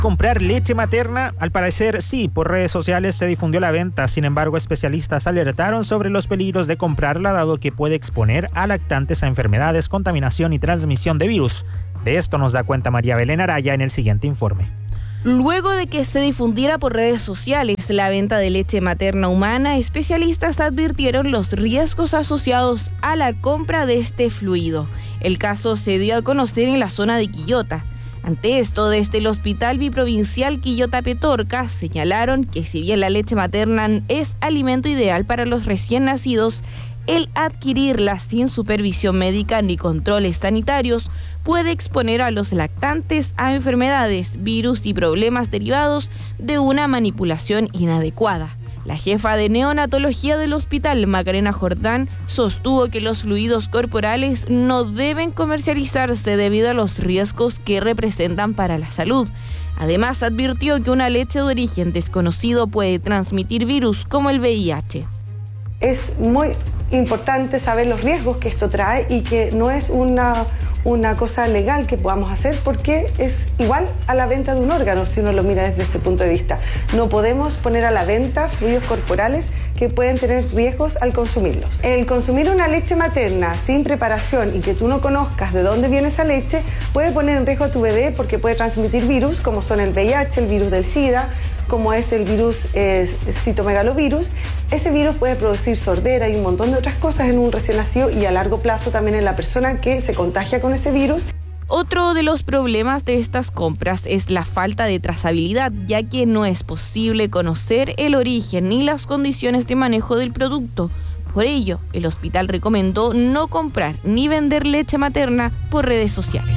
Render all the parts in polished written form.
comprar leche materna? Al parecer sí, por redes sociales se difundió la venta. Sin embargo, especialistas alertaron sobre los peligros de comprarla, dado que puede exponer a lactantes a enfermedades, contaminación y transmisión de virus. De esto nos da cuenta María Belén Araya en el siguiente informe. Luego de que se difundiera por redes sociales la venta de leche materna humana, especialistas advirtieron los riesgos asociados a la compra de este fluido. El caso se dio a conocer en la zona de Quillota. Ante esto, desde el Hospital Biprovincial Quillota Petorca señalaron que si bien la leche materna es alimento ideal para los recién nacidos, el adquirirla sin supervisión médica ni controles sanitarios puede exponer a los lactantes a enfermedades, virus y problemas derivados de una manipulación inadecuada. La jefa de neonatología del hospital, Macarena Jordán, sostuvo que los fluidos corporales no deben comercializarse debido a los riesgos que representan para la salud. Además, advirtió que una leche de origen desconocido puede transmitir virus como el VIH. Es muy importante saber los riesgos que esto trae y que no es una cosa legal que podamos hacer, porque es igual a la venta de un órgano si uno lo mira desde ese punto de vista. No podemos poner a la venta fluidos corporales que pueden tener riesgos al consumirlos. El consumir una leche materna sin preparación y que tú no conozcas de dónde viene esa leche puede poner en riesgo a tu bebé, porque puede transmitir virus como son el VIH, el virus del SIDA, como es el virus citomegalovirus. Ese virus puede producir sordera y un montón de otras cosas en un recién nacido, y a largo plazo también en la persona que se contagia con ese virus. Otro de los problemas de estas compras es la falta de trazabilidad, ya que no es posible conocer el origen ni las condiciones de manejo del producto. Por ello, el hospital recomendó no comprar ni vender leche materna por redes sociales.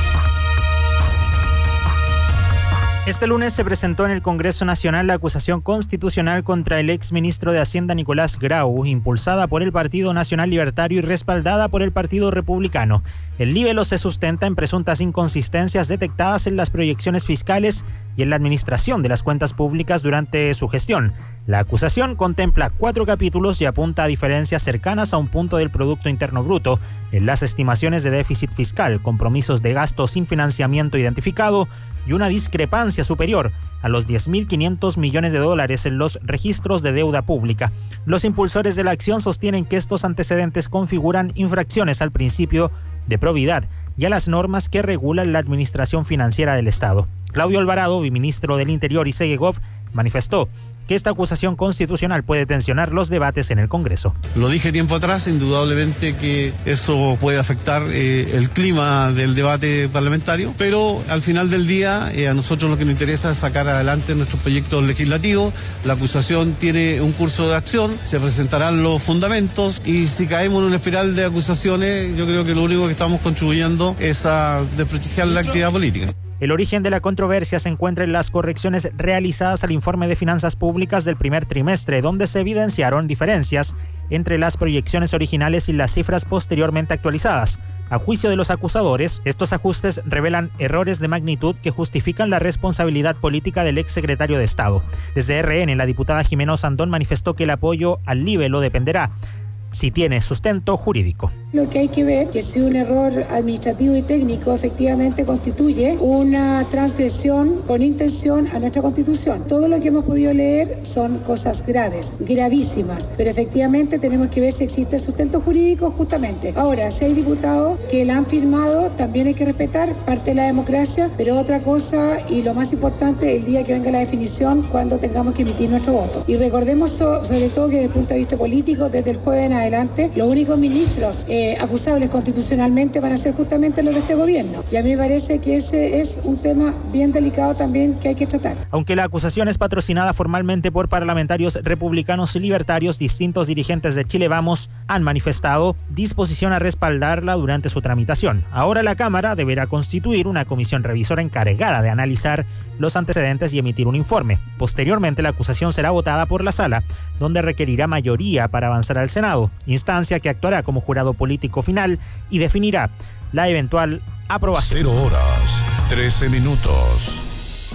Este lunes se presentó en el Congreso Nacional la acusación constitucional contra el exministro de Hacienda Nicolás Grau, impulsada por el Partido Nacional Libertario y respaldada por el Partido Republicano. El libelo se sustenta en presuntas inconsistencias detectadas en las proyecciones fiscales y en la administración de las cuentas públicas durante su gestión. La acusación contempla 4 capítulos y apunta a diferencias cercanas a un punto del Producto Interno Bruto en las estimaciones de déficit fiscal, compromisos de gasto sin financiamiento identificado y una discrepancia superior a los $10.500 millones en los registros de deuda pública. Los impulsores de la acción sostienen que estos antecedentes configuran infracciones al principio de probidad y a las normas que regulan la administración financiera del Estado. Claudio Alvarado, viceministro del Interior y Segegov, manifestó que esta acusación constitucional puede tensionar los debates en el Congreso. Lo dije tiempo atrás, indudablemente que eso puede afectar el clima del debate parlamentario, pero al final del día a nosotros lo que nos interesa es sacar adelante nuestros proyectos legislativos. La acusación tiene un curso de acción, se presentarán los fundamentos, y si caemos en una espiral de acusaciones, yo creo que lo único que estamos contribuyendo es a desprestigiar la actividad política. El origen de la controversia se encuentra en las correcciones realizadas al informe de finanzas públicas del primer trimestre, donde se evidenciaron diferencias entre las proyecciones originales y las cifras posteriormente actualizadas. A juicio de los acusadores, estos ajustes revelan errores de magnitud que justifican la responsabilidad política del exsecretario de Estado. Desde RN, la diputada Jimena Osandón manifestó que el apoyo al libelo dependerá si tiene sustento jurídico. Lo que hay que ver es que si un error administrativo y técnico efectivamente constituye una transgresión con intención a nuestra Constitución. Todo lo que hemos podido leer son cosas graves, gravísimas, pero efectivamente tenemos que ver si existe sustento jurídico justamente. Ahora, si hay diputados que la han firmado, también hay que respetar parte de la democracia, pero otra cosa, y lo más importante, el día que venga la definición, cuando tengamos que emitir nuestro voto. Y recordemos sobre todo que desde el punto de vista político, desde el jueves en adelante, los únicos ministros acusables constitucionalmente van a ser justamente los de este gobierno. Y a mí me parece que ese es un tema bien delicado también que hay que tratar. Aunque la acusación es patrocinada formalmente por parlamentarios republicanos y libertarios, distintos dirigentes de Chile Vamos han manifestado disposición a respaldarla durante su tramitación. Ahora la Cámara deberá constituir una comisión revisora encargada de analizar los antecedentes y emitir un informe. Posteriormente, la acusación será votada por la Sala, donde requerirá mayoría para avanzar al Senado, instancia que actuará como jurado político final y definirá la eventual aprobación. 0 horas, 13 minutos.